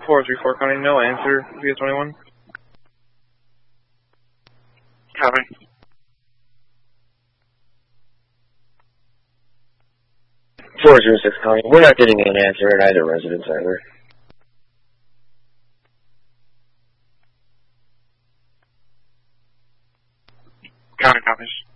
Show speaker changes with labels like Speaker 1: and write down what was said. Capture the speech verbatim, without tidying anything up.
Speaker 1: four three four County, no answer, via twenty-one.
Speaker 2: Copy.
Speaker 3: four zero six County, we're not getting an answer at either residence either.
Speaker 2: County copies.